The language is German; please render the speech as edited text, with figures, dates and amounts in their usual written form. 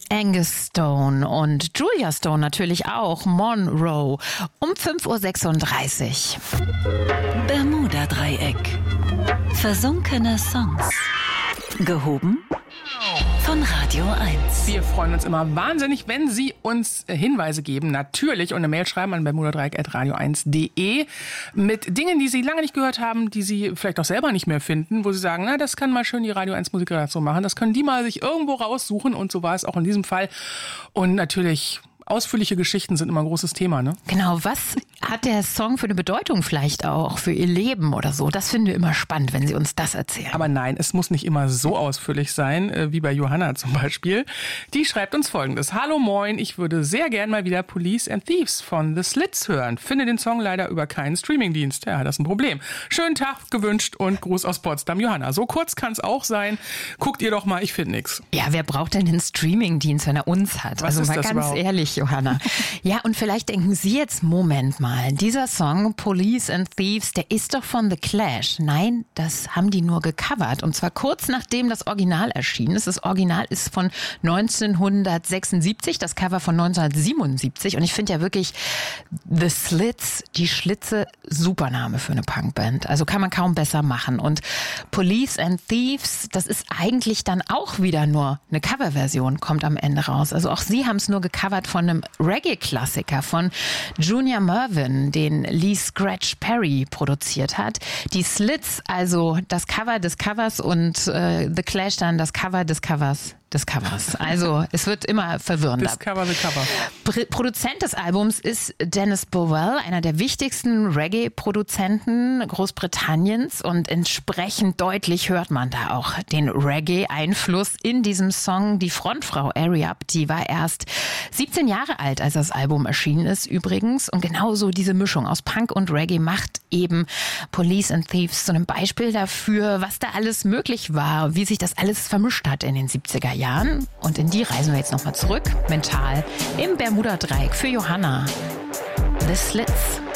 Angus Stone und Julia Stone natürlich auch, Monroe, um 5.36 Uhr. Bermuda-Dreieck. Versunkene Songs. Gehoben von Radio 1. Wir freuen uns immer wahnsinnig, wenn Sie uns Hinweise geben, natürlich, und eine Mail schreiben an bermudadreieck@radio1.de mit Dingen, die Sie lange nicht gehört haben, die Sie vielleicht auch selber nicht mehr finden, wo Sie sagen, na, das kann mal schön die Radio 1 Musikredaktion machen, das können die mal sich irgendwo raussuchen, und so war es auch in diesem Fall. Und natürlich, ausführliche Geschichten sind immer ein großes Thema, ne? Genau, was hat der Song für eine Bedeutung vielleicht auch für Ihr Leben oder so? Das finden wir immer spannend, wenn Sie uns das erzählen. Aber nein, es muss nicht immer so ausführlich sein, wie bei Johanna zum Beispiel. Die schreibt uns Folgendes. Hallo, moin, ich würde sehr gern mal wieder Police and Thieves von The Slits hören. Finde den Song leider über keinen Streamingdienst. Ja, das ist ein Problem. Schönen Tag gewünscht und Gruß aus Potsdam, Johanna. So kurz kann es auch sein. Guckt ihr doch mal, ich finde nichts. Ja, wer braucht denn den Streamingdienst, wenn er uns hat? Was also ist mal das ganz überhaupt? ehrlich, Johanna. Ja, und vielleicht denken Sie jetzt, Moment mal, dieser Song Police and Thieves, der ist doch von The Clash. Nein, das haben die nur gecovert, und zwar kurz nachdem das Original erschienen ist. Das Original ist von 1976, das Cover von 1977, und ich finde ja wirklich The Slits, die Schlitze, super Name für eine Punkband. Also kann man kaum besser machen. Und Police and Thieves, das ist eigentlich dann auch wieder nur eine Coverversion, kommt am Ende raus. Also auch sie haben es nur gecovert von einem Reggae-Klassiker von Junior Murvin, den Lee Scratch Perry produziert hat. Die Slits, also das Cover des Covers, und The Clash dann das Cover des Covers des Covers. Also es wird immer verwirrender. Discover the Cover. Produzent des Albums ist Dennis Bowell, einer der wichtigsten Reggae-Produzenten Großbritanniens, und entsprechend deutlich hört man da auch den Reggae-Einfluss in diesem Song. Die Frontfrau Ari-Up, die war erst 17 Jahre alt, als das Album erschienen ist übrigens, und genauso diese Mischung aus Punk und Reggae macht eben Police and Thieves zu einem Beispiel dafür, was da alles möglich war, wie sich das alles vermischt hat in den 70er Jahren. Und in die reisen wir jetzt nochmal zurück, mental, im Bermuda-Dreieck für Johanna. The Slits.